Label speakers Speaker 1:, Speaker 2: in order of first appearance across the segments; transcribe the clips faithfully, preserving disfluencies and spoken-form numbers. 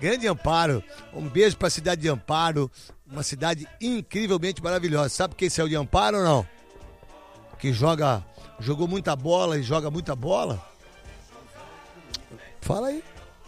Speaker 1: Grande Amparo, um beijo pra cidade de Amparo, uma cidade incrivelmente maravilhosa. Sabe quem saiu de Amparo ou não? Que joga, jogou muita bola e joga muita bola? Fala aí.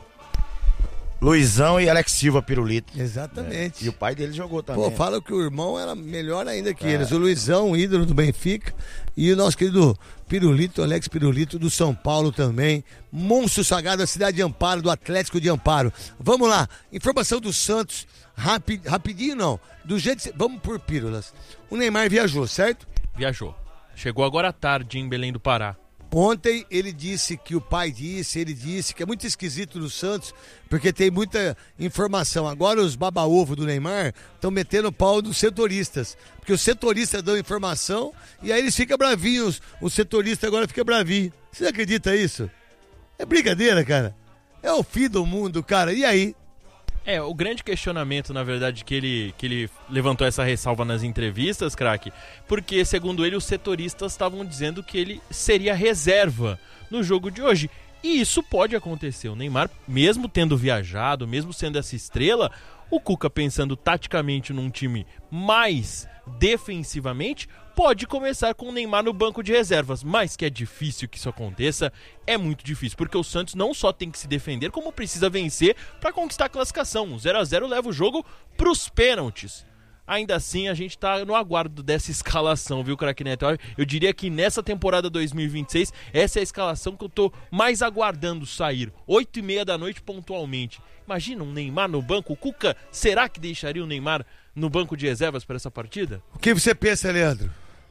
Speaker 2: Luizão e Alex Silva Pirulito.
Speaker 1: Exatamente.
Speaker 2: É. E o pai dele jogou também.
Speaker 1: Pô, fala que o irmão era melhor ainda que é. eles. O Luizão, ídolo do Benfica, e o nosso querido Pirulito, Alex Pirulito, do São Paulo também. Monstro sagrado da cidade de Amparo, do Atlético de Amparo. Vamos lá, informação do Santos, rapi, rapidinho não, do jeito que... Vamos por pílulas. O Neymar viajou, certo?
Speaker 3: Viajou. Chegou agora à tarde em Belém do Pará.
Speaker 1: Ontem ele disse que o pai disse, ele disse que é muito esquisito no Santos, porque tem muita informação. Agora os baba-ovo do Neymar estão metendo pau nos setoristas, porque os setoristas dão informação e aí eles ficam bravinhos, o setorista agora fica bravinho. Você acredita isso? É brincadeira, cara. É o fim do mundo, cara. E aí?
Speaker 3: É, o grande questionamento, na verdade, que ele, que ele levantou essa ressalva nas entrevistas, craque, porque, segundo ele, os setoristas estavam dizendo que ele seria reserva no jogo de hoje. E isso pode acontecer. O Neymar, mesmo tendo viajado, mesmo sendo essa estrela, o Cuca pensando taticamente num time mais defensivamente, pode começar com o Neymar no banco de reservas, mas que é difícil que isso aconteça, é muito difícil, porque o Santos não só tem que se defender, como precisa vencer para conquistar a classificação. O zero a zero leva o jogo pros pênaltis. Ainda assim, a gente tá no aguardo dessa escalação, viu, craque Neto? Eu diria que nessa temporada dois mil e vinte e seis, essa é a escalação que eu tô mais aguardando sair. oito e meia da noite pontualmente. Imagina um Neymar no banco. O Cuca, será que deixaria o Neymar no banco de reservas para essa partida?
Speaker 1: O que você pensa, Leandro?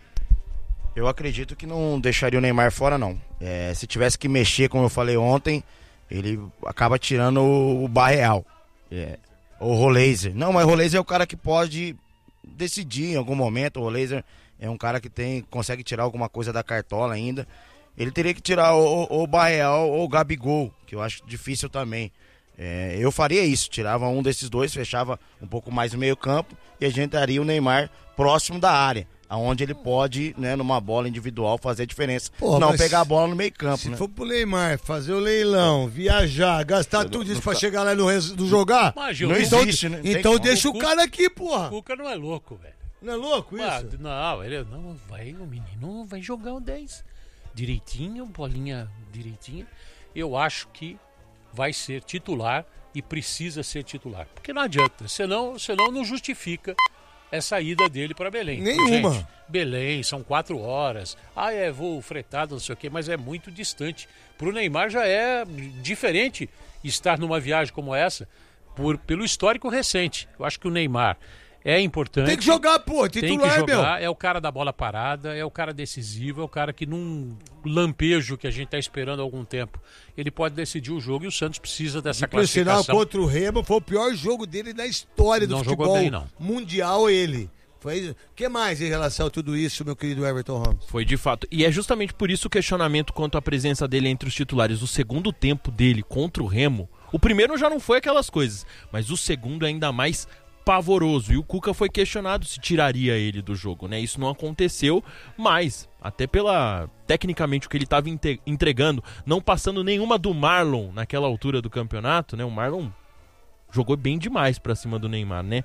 Speaker 2: Eu acredito que não deixaria o Neymar fora, não. É, se tivesse que mexer, como eu falei ontem, ele acaba tirando o Barreal. É, o Roleiser. Não, mas o Roleiser é o cara que pode decidir em algum momento. O Roleiser é um cara que tem, consegue tirar alguma coisa da cartola ainda. Ele teria que tirar o, o Barreal ou o Gabigol, que eu acho difícil também. É, eu faria isso, tirava um desses dois, fechava um pouco mais o meio campo e a gente daria o Neymar próximo da área, aonde ele pode, né, numa bola individual fazer a diferença. Porra, não pegar a bola no meio campo,
Speaker 1: se
Speaker 2: né?
Speaker 1: for pro Neymar fazer o leilão, viajar, gastar eu tudo isso pra chegar lá no, no jogar,
Speaker 4: Imagina,
Speaker 1: não
Speaker 4: então,
Speaker 1: existe, né? Então deixa o, o cara aqui, porra.
Speaker 4: O Cuca não é louco, velho.
Speaker 1: Não é louco isso?
Speaker 4: Ah, não, ele não vai, o menino vai jogar o dez direitinho, bolinha direitinha. Eu acho que vai ser titular e precisa ser titular. Porque não adianta, senão, senão não justifica essa ida dele para Belém.
Speaker 1: Nenhuma.
Speaker 4: Gente, Belém, são quatro horas. Ah, é voo fretado, não sei o quê, mas é muito distante. Pro Neymar já é diferente estar numa viagem como essa, por, pelo histórico recente. Eu acho que o Neymar é importante.
Speaker 1: Tem que jogar, pô, titular,
Speaker 4: tem que jogar,
Speaker 1: meu.
Speaker 4: É o cara da bola parada, é o cara decisivo, é o cara que num lampejo que a gente tá esperando há algum tempo, ele pode decidir o jogo e o Santos precisa dessa
Speaker 1: e
Speaker 4: classificação.
Speaker 1: Por sinal, contra o Remo, foi o pior jogo dele na história do
Speaker 4: não
Speaker 1: futebol
Speaker 4: jogou bem, não.
Speaker 1: mundial, ele. O que mais em relação a tudo isso, meu querido Everton Ramos?
Speaker 3: Foi de fato. E é justamente por isso o questionamento quanto à presença dele entre os titulares. O segundo tempo dele contra o Remo, o primeiro já não foi aquelas coisas, mas o segundo é ainda mais pavoroso. E o Cuca foi questionado se tiraria ele do jogo, né? Isso não aconteceu, mas até pela tecnicamente o que ele estava entregando, não passando nenhuma do Marlon naquela altura do campeonato, né? O Marlon jogou bem demais pra cima do Neymar, né?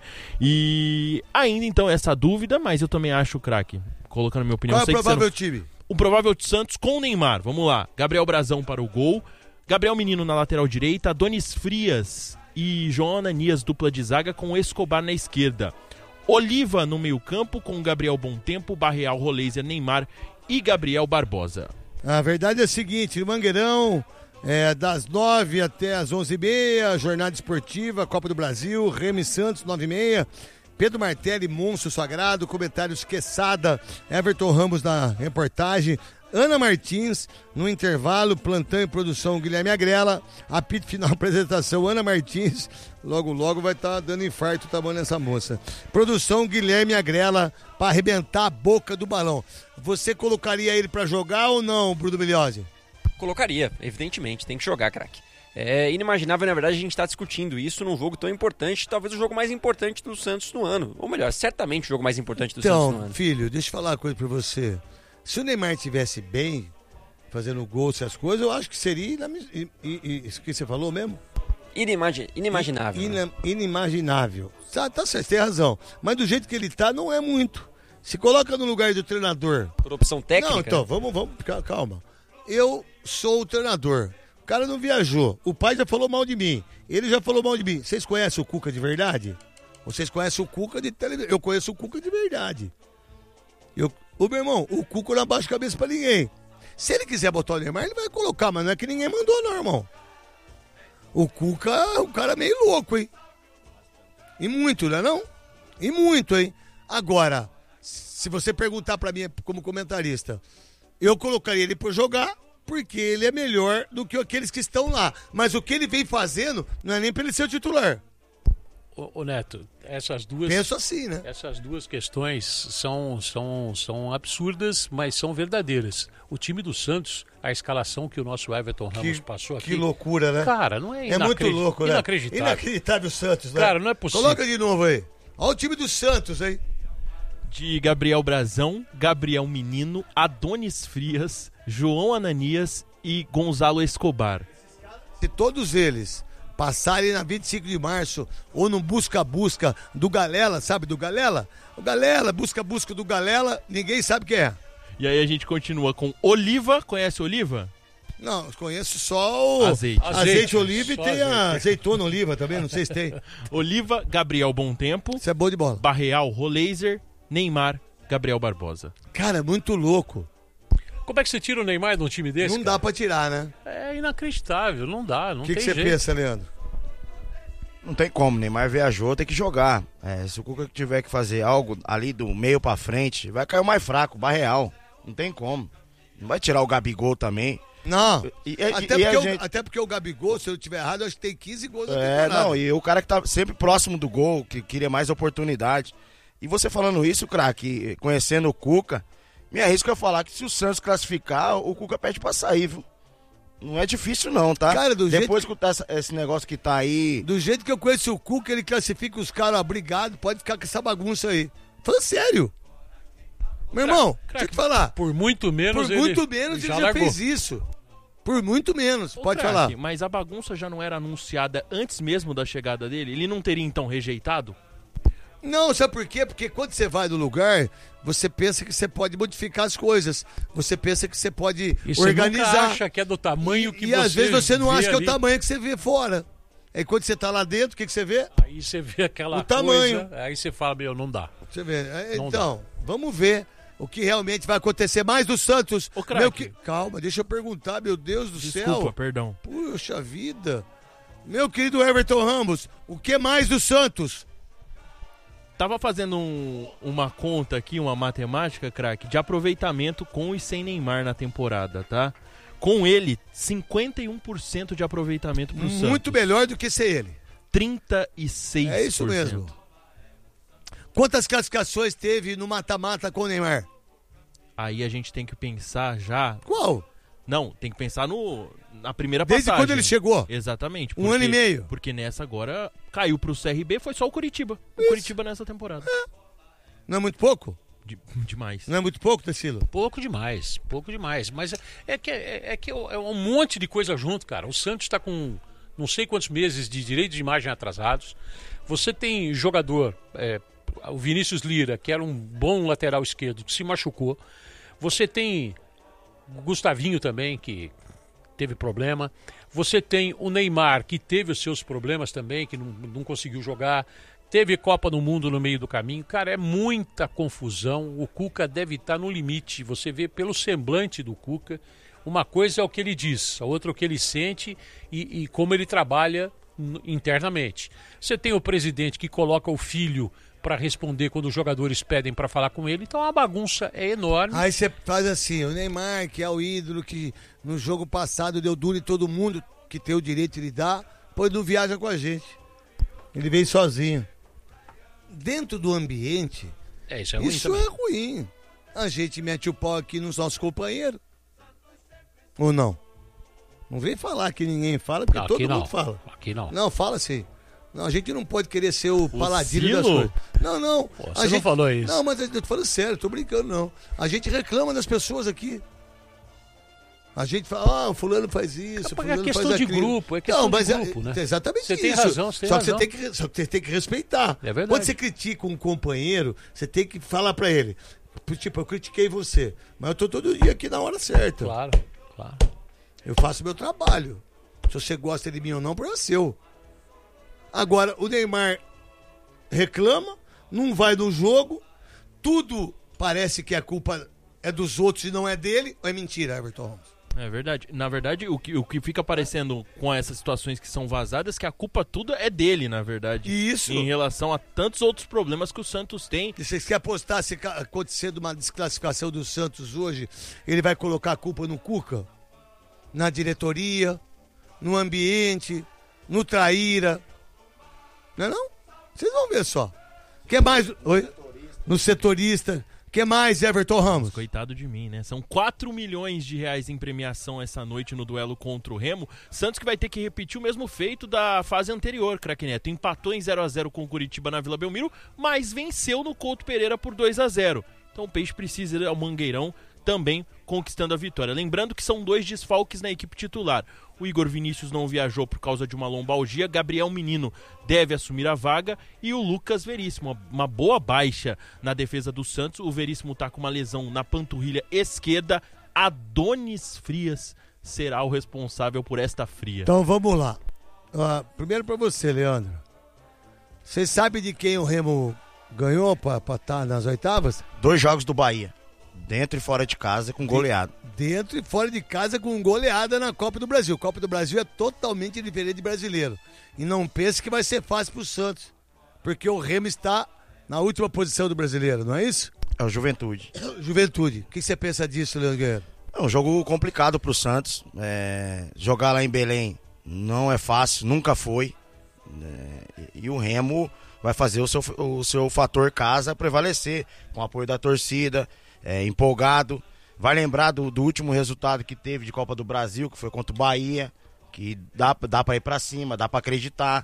Speaker 3: E ainda então essa dúvida, mas eu também acho, craque, colocando a minha opinião.
Speaker 1: Qual é o provável
Speaker 3: não...
Speaker 1: time?
Speaker 3: O provável Santos com o Neymar, vamos lá. Gabriel Brazão para o gol, Gabriel Menino na lateral direita, Adonis Frias e João Ananias, dupla de zaga, com Escobar na esquerda. Oliva no meio campo com Gabriel Bontempo, Barreal, Roleiser, Neymar e Gabriel Barbosa.
Speaker 1: A verdade é a seguinte, no Mangueirão, é, das nove até as onze e meia, jornada esportiva, Copa do Brasil, Remy Santos, nove e meia, Pedro Martelli, Monstro Sagrado, comentários Quesada, Everton Ramos na reportagem, Ana Martins, no intervalo, plantão e produção Guilherme Agrela, apito final apresentação Ana Martins, logo logo vai estar tá dando infarto o tamanho nessa moça. Produção Guilherme Agrela para arrebentar a boca do balão. Você colocaria ele para jogar ou não, Bruno Migliozzi?
Speaker 5: Colocaria, evidentemente, tem que jogar, craque. É inimaginável, na verdade, a gente estar tá discutindo isso num jogo tão importante, talvez o jogo mais importante do Santos no ano. Ou melhor, certamente o jogo mais importante do
Speaker 1: então,
Speaker 5: Santos no ano.
Speaker 1: Então, filho, deixa eu falar uma coisa pra você. Se o Neymar estivesse bem, fazendo gol, essas coisas, eu acho que seria... E, e, e, isso que você falou mesmo?
Speaker 5: Inimagi- inimaginável.
Speaker 1: In-
Speaker 5: né?
Speaker 1: ina- inimaginável. Tá, tá certo, tem razão. Mas do jeito que ele tá, não é muito. Se coloca no lugar do treinador.
Speaker 5: Por opção técnica.
Speaker 1: Não, então, vamos, vamos, ca- calma. Eu sou o treinador. O cara não viajou. O pai já falou mal de mim. Ele já falou mal de mim. Vocês conhecem o Cuca de verdade? Vocês conhecem o Cuca de televisão? Eu conheço o Cuca de verdade. Eu, ô, meu irmão, o Cuca não abaixa a cabeça pra ninguém. Se ele quiser botar o Neymar, ele vai colocar, mas não é que ninguém mandou, não, irmão. O Cuca é um cara meio louco, hein? E muito, não é não? E muito, hein? Agora, se você perguntar pra mim como comentarista, eu colocaria ele por jogar, porque ele é melhor do que aqueles que estão lá. Mas o que ele vem fazendo não é nem pra ele ser o titular.
Speaker 4: Ô, ô, Neto, essas duas...
Speaker 1: Penso assim, né?
Speaker 4: Essas duas questões são, são, são absurdas, mas são verdadeiras. O time do Santos, a escalação que o nosso Everton Ramos passou aqui...
Speaker 1: Que loucura, né?
Speaker 4: Cara, não é
Speaker 1: É muito
Speaker 4: inacredi-
Speaker 1: louco, né?
Speaker 4: inacreditável.
Speaker 1: Inacreditável o Santos, né?
Speaker 4: Cara, não é possível.
Speaker 1: Coloca de novo aí. Olha o time do Santos, hein?
Speaker 3: De Gabriel Brazão, Gabriel Menino, Adonis Frias, João Ananias e Gonzalo Escobar.
Speaker 1: Se todos eles passarem na vinte e cinco de março ou no busca-busca do Galela, sabe do Galela? O Galela, busca-busca do Galela, ninguém sabe quem é.
Speaker 3: E aí a gente continua com Oliva, conhece Oliva?
Speaker 1: Não, eu conheço só o
Speaker 3: Azeite.
Speaker 1: azeite,
Speaker 4: Azeite,
Speaker 1: oliva e
Speaker 4: só
Speaker 1: tem a
Speaker 4: azeite.
Speaker 1: azeitona oliva também, não sei se tem.
Speaker 3: Oliva, Gabriel Bontempo,
Speaker 1: Isso é bom de bola.
Speaker 3: Barreal, Roleiser, Neymar, Gabriel Barbosa.
Speaker 1: Cara, muito louco.
Speaker 4: Como é que você tira o Neymar de um time desse?
Speaker 1: Não
Speaker 4: cara?
Speaker 1: dá pra tirar, né?
Speaker 4: É inacreditável, não dá, não
Speaker 1: O que
Speaker 4: tem
Speaker 1: que você
Speaker 4: jeito.
Speaker 1: pensa, Leandro?
Speaker 2: Não tem como, Neymar viajou, tem que jogar. É, se o Cuca tiver que fazer algo ali do meio pra frente, vai cair o mais fraco, o Barreal. Não tem como. Não vai tirar o Gabigol também.
Speaker 1: Não,
Speaker 2: E- e-
Speaker 1: até,
Speaker 2: e a
Speaker 1: porque o,
Speaker 2: gente-
Speaker 1: até porque o Gabigol, se eu estiver errado, eu acho que tem quinze gols na
Speaker 2: É,
Speaker 1: temporada.
Speaker 2: não, e o cara que tá sempre próximo do gol, que queria mais oportunidade. E você falando isso, craque, conhecendo o Cuca, me arrisco a falar que se o Santos classificar, o Cuca pede pra sair, viu? Não é difícil não, tá?
Speaker 1: Cara, do jeito
Speaker 2: Depois
Speaker 1: que-
Speaker 2: que tá essa- esse negócio que tá aí...
Speaker 1: Do jeito que eu conheço o Cuca, ele classifica os caras, obrigado, pode ficar com essa bagunça aí. Falando sério. Meu irmão, deixa eu te falar.
Speaker 4: Por muito menos
Speaker 1: Por
Speaker 4: ele
Speaker 1: muito menos ele já,
Speaker 4: largou.
Speaker 1: fez isso. Por muito menos,
Speaker 3: Ô,
Speaker 1: pode
Speaker 3: craque,
Speaker 1: falar.
Speaker 3: Mas a bagunça já não era anunciada antes mesmo da chegada dele? Ele não teria então rejeitado?
Speaker 1: Não, sabe por quê? Porque quando você vai no lugar, você pensa que você pode modificar as coisas. Você pensa que você pode
Speaker 4: E você
Speaker 1: organizar.
Speaker 4: nunca acha que é do tamanho que
Speaker 1: e
Speaker 4: você
Speaker 1: às vezes você não
Speaker 4: vê
Speaker 1: acha que é
Speaker 4: ali.
Speaker 1: o tamanho que você vê fora. Aí quando você tá lá dentro, o que, que você vê?
Speaker 4: Aí você vê aquela
Speaker 1: O tamanho.
Speaker 4: coisa, aí você fala, meu, não dá.
Speaker 1: Você vê. É,
Speaker 4: Não
Speaker 1: Então, vamos ver o que realmente vai acontecer mais do Santos.
Speaker 3: Ô, craque.
Speaker 1: Meu que... Calma, deixa eu perguntar, meu Deus do
Speaker 3: Desculpa,
Speaker 1: céu.
Speaker 3: perdão.
Speaker 1: Puxa vida. Meu querido Everton Ramos, o que mais do Santos?
Speaker 3: Tava fazendo um- uma conta aqui, uma matemática, craque, de aproveitamento com e sem Neymar na temporada, tá? Com ele, cinquenta e um por cento de aproveitamento pro Santos.
Speaker 1: Muito melhor do que ser ele.
Speaker 3: trinta e seis por cento.
Speaker 1: É isso mesmo. Quantas classificações teve no mata-mata com o Neymar?
Speaker 3: Aí a gente tem que pensar já...
Speaker 1: Qual?
Speaker 3: Não, tem que pensar no na primeira
Speaker 1: Desde
Speaker 3: passagem.
Speaker 1: quando ele chegou?
Speaker 3: Exatamente.
Speaker 1: Um ano e meio.
Speaker 3: Porque nessa agora caiu pro C R B, foi só o Curitiba. O Curitiba nessa temporada.
Speaker 1: Não é muito pouco?
Speaker 3: De- demais.
Speaker 1: Não é muito pouco, Tecilo?
Speaker 4: Pouco demais, pouco demais. Mas é- é que, é, é que é um monte de coisa junto, cara. O Santos está com não sei quantos meses de direito de imagem atrasados. Você tem jogador, é, o Vinícius Lira, que era um bom lateral esquerdo, que se machucou. Você tem o Gustavinho também, que teve problema. Você tem o Neymar, que teve os seus problemas também, que não, não conseguiu jogar. Teve Copa do Mundo no meio do caminho. Cara, é muita confusão. O Cuca deve estar no limite. Você vê pelo semblante do Cuca. Uma coisa é o que ele diz, a outra é o que ele sente e, e como ele trabalha n- internamente. Você tem o presidente que coloca o filho para responder quando os jogadores pedem para falar com ele. Então a bagunça é enorme.
Speaker 1: Aí você faz assim, o Neymar, que é o ídolo que no jogo passado deu duro em todo mundo, que tem o direito de lhe dar, pois não viaja com a gente. Ele veio sozinho. Dentro do ambiente,
Speaker 4: É, isso é ruim
Speaker 1: isso
Speaker 4: também.
Speaker 1: é ruim. A gente mete o pau aqui nos nossos companheiros. Ou não? Não vem falar que ninguém fala, porque
Speaker 4: Não,
Speaker 1: todo
Speaker 4: aqui
Speaker 1: mundo
Speaker 4: não.
Speaker 1: fala.
Speaker 4: Aqui não.
Speaker 1: Não, fala assim. Não, a gente não pode querer ser o, paladino das
Speaker 3: Silo?
Speaker 1: coisas. Não, não.
Speaker 4: Pô,
Speaker 1: a
Speaker 4: você não
Speaker 1: gente...
Speaker 4: falou isso.
Speaker 1: Não, mas eu tô falando sério, tô brincando não. A gente reclama das pessoas aqui. A gente fala, ah, o fulano faz isso,
Speaker 4: É
Speaker 1: fulano
Speaker 4: questão
Speaker 1: faz
Speaker 4: de
Speaker 1: aquilo.
Speaker 4: grupo, é questão
Speaker 1: Não, mas
Speaker 4: de
Speaker 1: é-
Speaker 4: grupo, né?
Speaker 1: é exatamente
Speaker 4: Você
Speaker 1: isso.
Speaker 4: tem razão, você tem
Speaker 1: só
Speaker 4: razão.
Speaker 1: Que você tem que, só que você tem que respeitar.
Speaker 4: É verdade.
Speaker 1: Quando você critica um companheiro, você tem que falar pra ele. Tipo, eu critiquei você, mas eu tô todo dia aqui na hora certa.
Speaker 4: Claro, claro.
Speaker 1: Eu faço meu trabalho. Se você gosta de mim ou não, problema seu. Agora, o Neymar reclama, não vai no jogo, tudo parece que a culpa é dos outros e não é dele, ou é mentira, Everton Ramos?
Speaker 3: É verdade. Na verdade, o que, o que fica aparecendo com essas situações que são vazadas é que a culpa tudo é dele, na verdade.
Speaker 1: Isso.
Speaker 3: Em relação a tantos outros problemas que o Santos tem.
Speaker 1: E vocês querem apostar se ca- acontecendo uma desclassificação do Santos hoje, ele vai colocar a culpa no Cuca? Na diretoria, no ambiente, no traíra? Não é não? Vocês vão ver só. Que mais? Oi? No setorista. Que mais, Everton Ramos?
Speaker 3: Coitado de mim, né? São quatro milhões de reais em premiação essa noite no duelo contra o Remo. Santos que vai ter que repetir o mesmo feito da fase anterior, craque Neto. Empatou em zero a zero com o Curitiba na Vila Belmiro, mas venceu no Couto Pereira por dois a zero. Então o Peixe precisa ir ao Mangueirão também conquistando a vitória. Lembrando que são dois desfalques na equipe titular. O Igor Vinícius não viajou por causa de uma lombalgia, Gabriel Menino deve assumir a vaga e o Lucas Veríssimo, uma boa baixa na defesa do Santos. O Veríssimo está com uma lesão na panturrilha esquerda. Adonis Frias será o responsável por esta fria.
Speaker 1: Então vamos lá. Uh, primeiro pra você, Leandro. Você sabe de quem o Remo ganhou pra estar nas oitavas?
Speaker 2: Dois jogos do Bahia. Dentro e fora de casa, com goleado.
Speaker 1: Dentro e fora de casa com goleada na Copa do Brasil. Copa do Brasil é totalmente diferente de brasileiro. E não pense que vai ser fácil pro Santos. Porque o Remo está na última posição do brasileiro, não é isso?
Speaker 2: É o Juventude.
Speaker 1: Juventude. O que você pensa disso, Leandro Guerreiro?
Speaker 2: É um jogo complicado pro Santos. É, jogar lá em Belém não é fácil, nunca foi. É, e o Remo vai fazer o seu, o seu fator casa prevalecer, com o apoio da torcida, é, empolgado. Vai lembrar do, do último resultado que teve de Copa do Brasil, que foi contra o Bahia, que dá, dá pra ir pra cima, dá pra acreditar.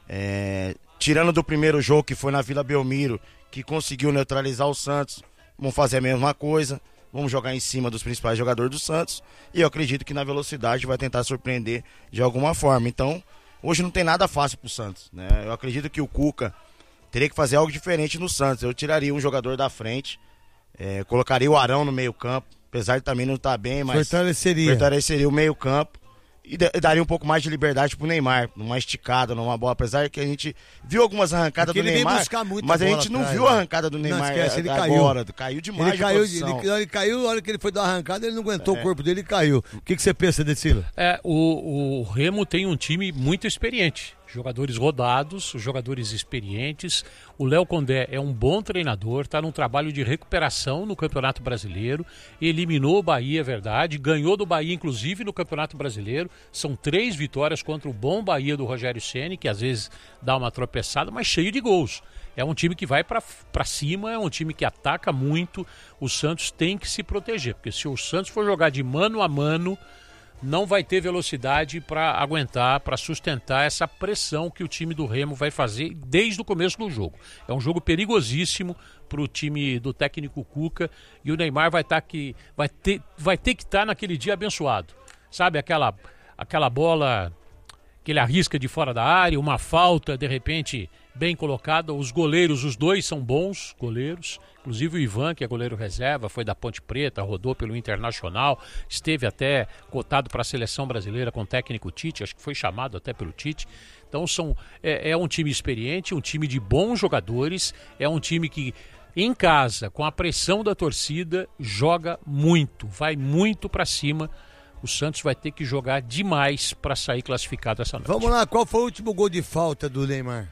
Speaker 2: É, tirando do primeiro jogo, que foi na Vila Belmiro, que conseguiu neutralizar o Santos, vamos fazer a mesma coisa. Vamos jogar em cima dos principais jogadores do Santos. E eu acredito que na velocidade vai tentar surpreender de alguma forma. Então, hoje não tem nada fácil pro Santos, né? Eu acredito que o Cuca teria que fazer algo diferente no Santos. Eu tiraria um jogador da frente, é, colocaria o Arão no meio campo, apesar de também não estar bem, mas
Speaker 1: Fortaleceria.
Speaker 2: fortaleceria o meio campo. E daria um pouco mais de liberdade pro Neymar, numa esticada, numa bola, apesar que a gente viu algumas arrancadas
Speaker 1: Porque
Speaker 2: do
Speaker 1: ele veio
Speaker 2: Neymar,
Speaker 1: buscar muita
Speaker 2: mas a
Speaker 1: bola
Speaker 2: gente não
Speaker 1: atrás,
Speaker 2: viu
Speaker 1: né?
Speaker 2: a arrancada do Neymar
Speaker 1: Não, esquece, ele
Speaker 2: agora,
Speaker 1: caiu.
Speaker 2: caiu demais
Speaker 1: Ele
Speaker 2: de
Speaker 1: caiu,
Speaker 2: produção.
Speaker 1: ele, ele caiu, a hora que ele foi dar uma arrancada, ele não aguentou, o corpo dele e caiu. O que, que você pensa, Decila?
Speaker 4: É, o, o Remo tem um time muito experiente. Jogadores rodados, jogadores experientes. O Léo Condé é um bom treinador, está num trabalho de recuperação no Campeonato Brasileiro. Eliminou o Bahia, é verdade. Ganhou do Bahia, inclusive, no Campeonato Brasileiro. São três vitórias contra o bom Bahia do Rogério Ceni, que às vezes dá uma tropeçada, mas cheio de gols. É um time que vai para cima, é um time que ataca muito. O Santos tem que se proteger, porque se o Santos for jogar de mano a mano, não vai ter velocidade para aguentar, para sustentar essa pressão que o time do Remo vai fazer desde o começo do jogo. É um jogo perigosíssimo para o time do técnico Cuca, e o Neymar vai, tá que, vai, ter, vai ter que estar tá naquele dia abençoado. Sabe, aquela, aquela bola que ele arrisca de fora da área, uma falta, de repente, bem colocada. Os goleiros, os dois são bons goleiros. Inclusive o Ivan, que é goleiro reserva, foi da Ponte Preta, rodou pelo Internacional, esteve até cotado para a seleção brasileira com o técnico Tite, acho que foi chamado até pelo Tite. Então são, é, é um time experiente, um time de bons jogadores, é um time que em casa, com a pressão da torcida, joga muito, vai muito para cima. O Santos vai ter que jogar demais para sair classificado essa noite.
Speaker 1: Vamos lá, qual foi o último gol de falta do Neymar?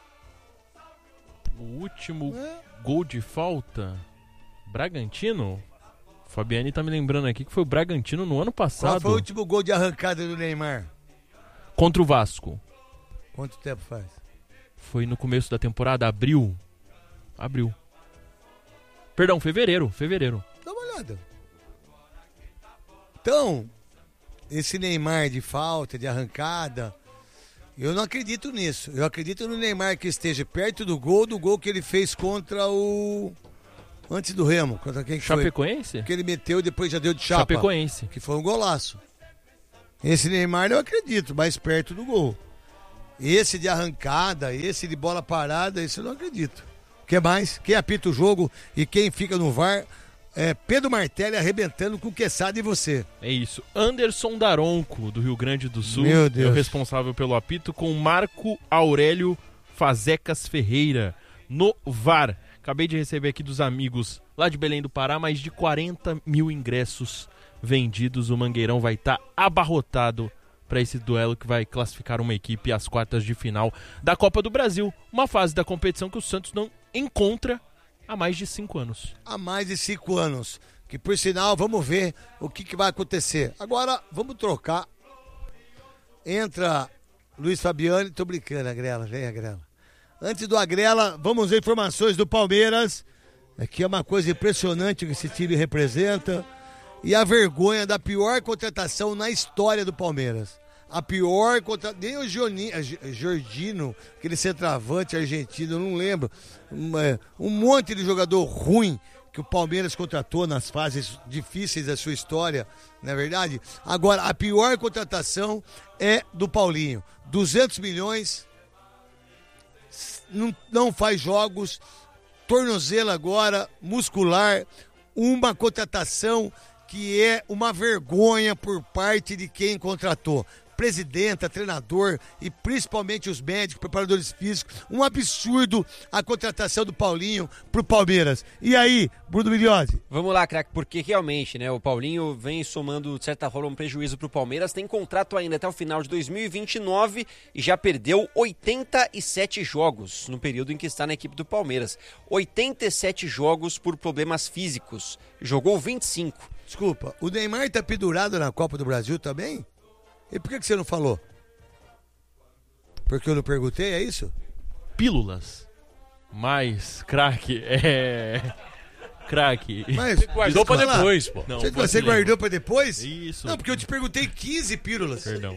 Speaker 3: O último é. gol de falta? Bragantino? O Fabiane tá me lembrando aqui que foi o Bragantino no ano passado.
Speaker 1: Qual foi o último gol de arrancada do Neymar?
Speaker 3: Contra o Vasco.
Speaker 1: Quanto tempo faz?
Speaker 3: Foi no começo da temporada, abril. Abril. Perdão, fevereiro, fevereiro.
Speaker 1: Dá uma olhada. Então, esse Neymar de falta, de arrancada, eu não acredito nisso. Eu acredito no Neymar que esteja perto do gol, do gol que ele fez contra o, Antes do Remo, contra quem que foi?
Speaker 3: Chapecoense?
Speaker 1: Que ele meteu e depois já deu de chapa.
Speaker 3: Chapecoense.
Speaker 1: Que foi um golaço. Esse Neymar eu acredito, mais perto do gol. Esse de arrancada, esse de bola parada, esse eu não acredito. O que mais? Quem apita o jogo e quem fica no V A R é Pedro Martelli arrebentando com o Quesada e você.
Speaker 3: É isso. Anderson Daronco, do Rio Grande do Sul.
Speaker 1: Meu Deus.
Speaker 3: É o responsável pelo apito, com Marco Aurélio Fazecas Ferreira no V A R. Acabei de receber aqui dos amigos lá de Belém do Pará mais de quarenta mil ingressos vendidos. O Mangueirão vai estar tá abarrotado para esse duelo que vai classificar uma equipe às quartas de final da Copa do Brasil. Uma fase da competição que o Santos não encontra há mais de cinco anos.
Speaker 1: Há mais de cinco anos. Que por sinal, vamos ver o que, que vai acontecer. Agora, vamos trocar. Entra Luiz Fabiani, tô brincando, Agrela, vem Agrela. Antes do Agrela, vamos ver informações do Palmeiras. Aqui é uma coisa impressionante que esse time representa. E a vergonha da pior contratação na história do Palmeiras. A pior contratação. Nem o Gioni, Jorginho, aquele centroavante argentino, eu não lembro. Um, é, um monte de jogador ruim que o Palmeiras contratou nas fases difíceis da sua história, não é verdade? Agora, a pior contratação é do Paulinho. duzentos milhões, não, não faz jogos, tornozelo agora, muscular, uma contratação que é uma vergonha por parte de quem contratou. Presidenta, treinador e principalmente os médicos, preparadores físicos. Um absurdo a contratação do Paulinho pro Palmeiras. E aí, Bruno Migliosi?
Speaker 5: Vamos lá, craque, porque realmente, né, o Paulinho vem somando, de certa forma, um prejuízo pro Palmeiras. Tem contrato ainda até o final de dois mil e vinte e nove e já perdeu oitenta e sete jogos no período em que está na equipe do Palmeiras. oitenta e sete jogos por problemas físicos. Jogou vinte e cinco.
Speaker 1: Desculpa, o Neymar tá pendurado na Copa do Brasil também? E por que, que você não falou? Porque eu não perguntei, é isso?
Speaker 3: Pílulas. Mas, craque, é... Craque.
Speaker 1: Mas
Speaker 4: guardou pra depois, pô.
Speaker 3: Não,
Speaker 1: você você
Speaker 3: brasileiro.
Speaker 1: guardou pra depois?
Speaker 3: Isso.
Speaker 1: Não, porque eu te perguntei quinze pílulas.
Speaker 3: Perdão.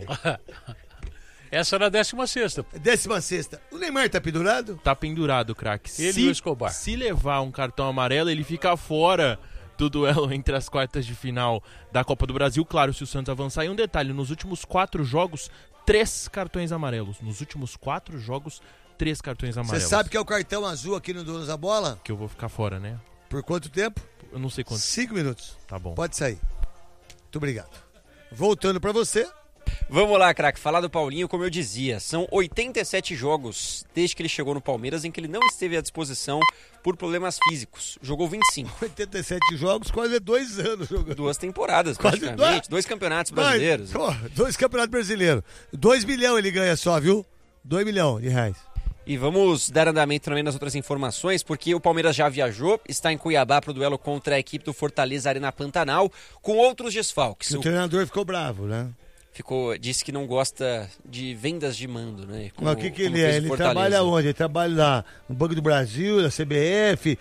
Speaker 4: Essa era a décima sexta.
Speaker 1: Décima sexta. O Neymar tá pendurado?
Speaker 3: Tá pendurado, craque.
Speaker 4: Ele
Speaker 3: se,
Speaker 4: e o Escobar.
Speaker 3: Se levar um cartão amarelo, ele fica fora do duelo entre as quartas de final da Copa do Brasil. Claro, se o Santos avançar. E um detalhe, nos últimos quatro jogos, três cartões amarelos. Nos últimos quatro jogos, três cartões amarelos.
Speaker 1: Você sabe que é o cartão azul aqui no Donos da Bola?
Speaker 3: Que eu vou ficar fora, né?
Speaker 1: Por quanto tempo?
Speaker 3: Eu não sei quanto.
Speaker 1: Cinco minutos.
Speaker 3: Tá bom.
Speaker 1: Pode sair. Muito obrigado. Voltando pra você.
Speaker 5: Vamos lá, craque, falar do Paulinho, como eu dizia, são oitenta e sete jogos desde que ele chegou no Palmeiras em que ele não esteve à disposição por problemas físicos. Jogou vinte e cinco.
Speaker 1: oitenta e sete jogos, quase dois anos jogando.
Speaker 5: Duas temporadas,
Speaker 1: Quase
Speaker 5: praticamente.
Speaker 1: dois.
Speaker 5: Dois campeonatos brasileiros.
Speaker 1: Mas, pô, dois campeonatos brasileiros. Dois milhões ele ganha só, viu? Dois milhões de reais.
Speaker 5: E vamos dar andamento também nas outras informações, porque o Palmeiras já viajou, está em Cuiabá para o duelo contra a equipe do Fortaleza Arena Pantanal, com outros desfalques.
Speaker 1: O, o treinador ficou bravo, né?
Speaker 5: Ficou, disse que não gosta de vendas de mando, né? Como,
Speaker 1: Mas o que, que ele
Speaker 5: como fez
Speaker 1: é?
Speaker 5: o
Speaker 1: Ele
Speaker 5: Fortaleza.
Speaker 1: trabalha onde? Ele trabalha lá no Banco do Brasil, na C B F,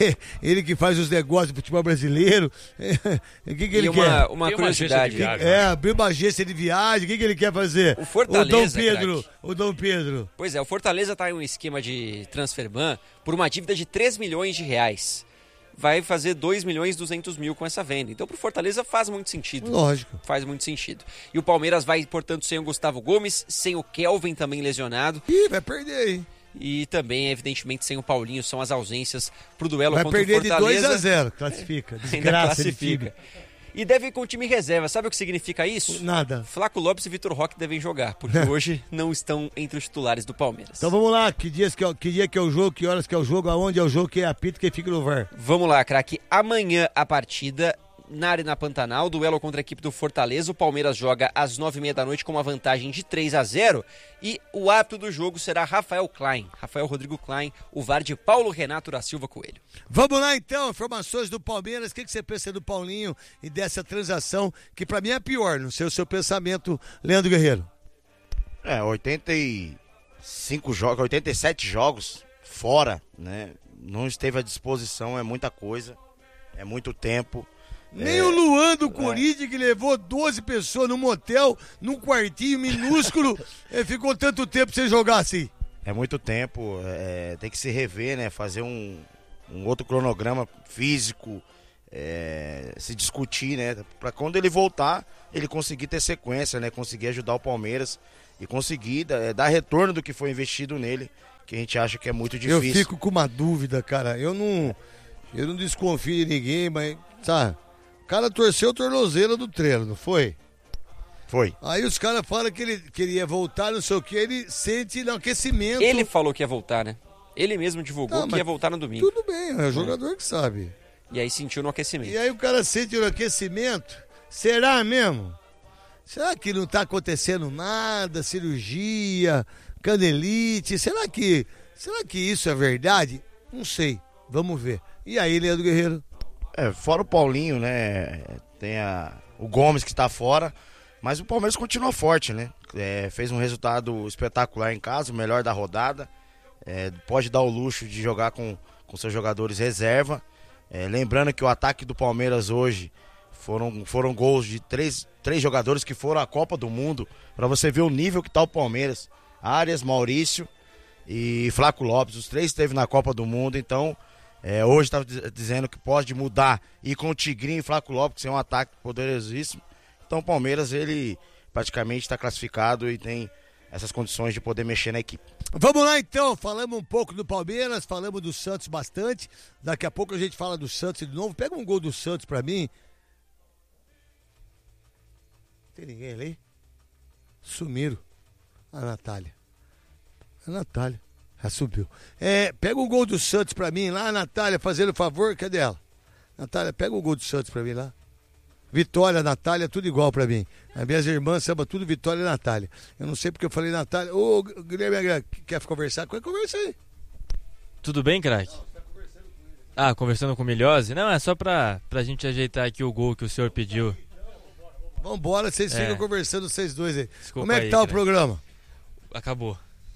Speaker 1: ele que faz os negócios do futebol brasileiro. O que, que ele
Speaker 5: e
Speaker 1: quer?
Speaker 5: uma, uma
Speaker 4: Tem uma
Speaker 5: curiosidade.
Speaker 4: agência de viagem.
Speaker 1: É, abrir uma agência de viagem, o que, que ele quer fazer?
Speaker 5: O Fortaleza,
Speaker 1: O Dom Pedro,
Speaker 5: craque.
Speaker 1: o Dom Pedro.
Speaker 5: Pois é, o Fortaleza está em um esquema de transferban por uma dívida de três milhões de reais. Vai fazer dois milhões e duzentos mil com essa venda. Então, para o Fortaleza faz muito sentido.
Speaker 1: Lógico.
Speaker 5: Faz muito sentido. E o Palmeiras vai, portanto, sem o Gustavo Gomes, sem o Kelvin também lesionado.
Speaker 1: Ih, vai perder, hein?
Speaker 5: E também, evidentemente, sem o Paulinho. São as ausências para o duelo
Speaker 1: Vai
Speaker 5: contra o
Speaker 1: perder de
Speaker 5: Fortaleza.
Speaker 1: dois a zero, classifica.
Speaker 5: Ainda
Speaker 1: Desgraça de time.
Speaker 5: classifica. E deve ir com o time reserva. Sabe o que significa isso?
Speaker 1: Nada.
Speaker 5: Flaco Lopes e Vitor Roque devem jogar, porque hoje não estão entre os titulares do Palmeiras.
Speaker 1: Então vamos lá, que, dias que, é, que dia que é o jogo, que horas que é o jogo, aonde é o jogo, quem apita, quem fica no V A R.
Speaker 5: Vamos lá, craque. Amanhã a partida na Arena Pantanal, duelo contra a equipe do Fortaleza. O Palmeiras joga às nove e meia da noite com uma vantagem de três a zero. E o árbitro do jogo será Rafael Klein. Rafael Rodrigo Klein, o V A R de Paulo Renato da Silva Coelho.
Speaker 1: Vamos lá então, informações do Palmeiras. O que, que você pensa do Paulinho e dessa transação, que pra mim é pior, não sei o seu pensamento, Leandro Guerreiro.
Speaker 2: É, oitenta e cinco jogos, oitenta e sete jogos fora, né? Não esteve à disposição, é muita coisa, é muito tempo.
Speaker 1: Nem
Speaker 2: é,
Speaker 1: o Luan do Corinthians, que levou doze pessoas num motel, num quartinho minúsculo, eh, ficou tanto tempo sem jogar assim.
Speaker 2: É muito tempo, é, tem que se rever, né? Fazer um, um outro cronograma físico, é, se discutir, né? Para quando ele voltar, ele conseguir ter sequência, né? Conseguir ajudar o Palmeiras e conseguir dar, dar retorno do que foi investido nele, que a gente acha que é muito difícil.
Speaker 1: Eu fico com uma dúvida, cara. Eu não, eu não desconfio de ninguém, mas, sabe? O cara torceu o tornozelo do treino, não foi?
Speaker 2: Foi.
Speaker 1: Aí os caras falam que ele queria voltar, não sei o que, ele sente no aquecimento.
Speaker 5: Ele falou que ia voltar, né? Ele mesmo divulgou
Speaker 1: Tá,
Speaker 5: que
Speaker 1: mas
Speaker 5: ia voltar no domingo.
Speaker 1: Tudo bem, é o jogador que sabe.
Speaker 5: E aí sentiu no aquecimento.
Speaker 1: E aí o cara sente no aquecimento. Será mesmo? Será que não tá acontecendo nada? Cirurgia, canelite? Será que, será que isso é verdade? Não sei. Vamos ver. E aí, Leandro Guerreiro?
Speaker 2: É, fora o Paulinho, né? Tem a, o Gomes que tá fora. Mas o Palmeiras continua forte, né? É, fez um resultado espetacular em casa, o melhor da rodada. É, pode dar o luxo de jogar com, com seus jogadores reserva. É, lembrando que o ataque do Palmeiras hoje foram, foram gols de três, três jogadores que foram à Copa do Mundo. Para você ver o nível que tá o Palmeiras. Arias, Maurício e Flaco Lopes. Os três esteve na Copa do Mundo. Então, é, hoje estava dizendo que pode mudar. E com o Tigrinho e Flaco Lopes, que é um ataque poderosíssimo. Então o Palmeiras, ele praticamente está classificado e tem essas condições de poder mexer na equipe.
Speaker 1: Vamos lá então, falamos um pouco do Palmeiras, falamos do Santos bastante. Daqui a pouco a gente fala do Santos de novo. Pega um gol do Santos pra mim. Tem ninguém ali? Sumiram. A Natália. A Natália. Já subiu. É, pega um gol do Santos pra mim lá, a Natália, fazendo o favor. Cadê ela? Natália, pega um gol do Santos pra mim lá. Vitória, Natália, tudo igual pra mim. As minhas irmãs chamam tudo Vitória e Natália. Eu não sei porque eu falei Natália. Ô, Guilherme, quer conversar? Conversa aí.
Speaker 6: Tudo bem, craque? Ah, conversando com o Milhose? Não, é só pra, pra gente ajeitar aqui o gol que o senhor pediu.
Speaker 1: Vambora, vocês
Speaker 6: É.
Speaker 1: ficam conversando, vocês dois aí.
Speaker 6: Desculpa
Speaker 1: Como é que
Speaker 6: aí,
Speaker 1: tá o
Speaker 6: craque.
Speaker 1: programa?
Speaker 6: Acabou.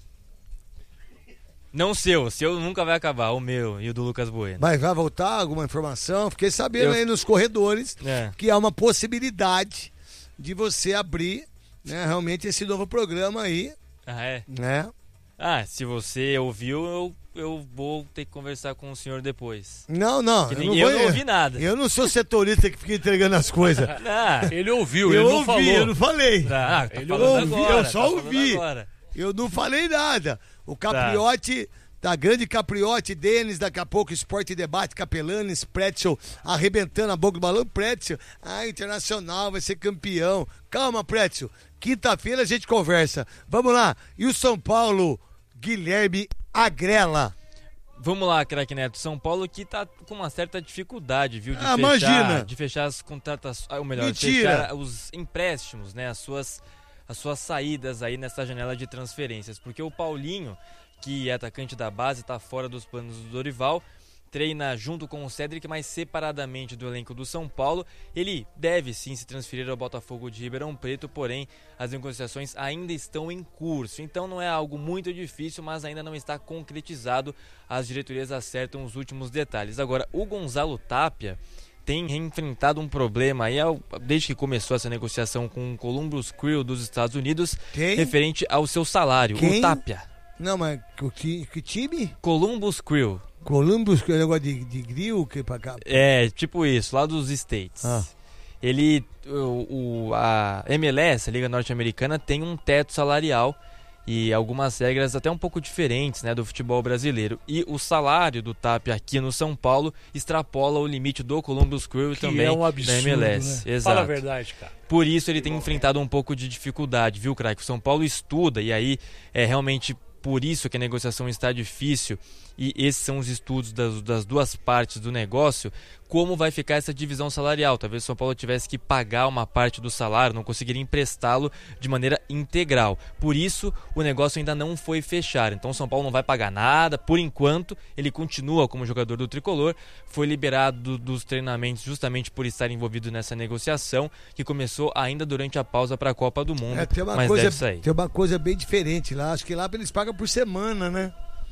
Speaker 6: Não o seu, o seu nunca vai acabar, o meu e o do Lucas Bueno.
Speaker 1: Mas vai voltar alguma informação? Fiquei sabendo
Speaker 6: Eu-
Speaker 1: aí nos corredores
Speaker 6: É.
Speaker 1: que há uma possibilidade de você abrir, né, realmente esse novo programa aí,
Speaker 6: Ah, é?
Speaker 1: né?
Speaker 6: Ah, se você ouviu, eu, eu vou ter que conversar com o senhor depois.
Speaker 1: Não, não.
Speaker 6: Que
Speaker 1: eu
Speaker 6: ninguém-
Speaker 1: não,
Speaker 6: eu
Speaker 1: vou-
Speaker 6: não ouvi nada.
Speaker 1: Eu não sou setorista que fica entregando as coisas.
Speaker 6: Ah,
Speaker 4: Ele ouviu,
Speaker 1: eu
Speaker 4: ele não
Speaker 1: ouvi,
Speaker 4: falou.
Speaker 1: eu não falei.
Speaker 6: tá, tá
Speaker 4: Ele
Speaker 6: falando
Speaker 1: ouvi,
Speaker 6: agora,
Speaker 1: eu
Speaker 6: tá
Speaker 1: só
Speaker 6: falando
Speaker 1: ouvi.
Speaker 6: agora.
Speaker 1: Eu não falei nada. O Capriote, da grande Capriote, Denis, daqui a pouco Esporte e Debate, Capelanes, Pretzel, arrebentando a boca do balão, Pretzel. Ah, Internacional vai ser campeão. Calma, Pretzel. Quinta-feira a gente conversa. Vamos lá. E o São Paulo, Guilherme Agrela.
Speaker 6: Vamos lá, craque Neto. São Paulo que tá com uma certa dificuldade, viu? De
Speaker 1: Ah,
Speaker 6: fechar,
Speaker 1: imagina.
Speaker 6: de fechar as contratações, ou melhor, de
Speaker 1: Mentira.
Speaker 6: fechar os empréstimos, né? As suas, as suas saídas aí nessa janela de transferências. Porque o Paulinho, que é atacante da base, tá fora dos planos do Dorival. Treina junto com o Cédric, mas separadamente do elenco do São Paulo. Ele deve sim se transferir ao Botafogo de Ribeirão Preto, porém as negociações ainda estão em curso. Então não é algo muito difícil, mas ainda não está concretizado. As diretorias acertam os últimos detalhes. Agora, o Gonzalo Tapia tem enfrentado um problema aí ao- desde que começou essa negociação com o Columbus Crew dos Estados Unidos,
Speaker 1: Quem?
Speaker 6: referente ao seu salário.
Speaker 1: Quem?
Speaker 6: O Tapia.
Speaker 1: Não, mas o que, que time?
Speaker 6: Columbus Crew.
Speaker 1: Columbus, que é um negócio de, de grill, que pra cá.
Speaker 6: É, tipo isso, lá dos States.
Speaker 1: Ah.
Speaker 6: Ele, o, o- a M L S, a Liga Norte-Americana, tem um teto salarial e algumas regras até um pouco diferentes, né, do futebol brasileiro. E o salário do Tapia aqui no São Paulo extrapola o limite do Columbus Crew e
Speaker 4: Que
Speaker 6: também
Speaker 4: é um absurdo,
Speaker 6: da M L S.
Speaker 4: né?
Speaker 6: Exato.
Speaker 4: Fala a verdade, cara.
Speaker 6: Por isso ele tem enfrentado um pouco de dificuldade, viu, craque? O São Paulo estuda e aí é realmente por isso que a negociação está difícil e esses são os estudos das, das duas partes do negócio, como vai ficar essa divisão salarial. Talvez o São Paulo tivesse que pagar uma parte do salário, não conseguiria emprestá-lo de maneira integral. Por isso, o negócio ainda não foi fechar. Então o São Paulo não vai pagar nada, por enquanto, ele continua como jogador do Tricolor, foi liberado do, dos treinamentos justamente por estar envolvido nessa negociação, que começou ainda durante a pausa para a Copa do Mundo,
Speaker 1: É, tem uma
Speaker 6: mas
Speaker 1: coisa,
Speaker 6: deve sair.
Speaker 1: tem uma coisa bem diferente lá. Acho que lá eles pagam por semana, né?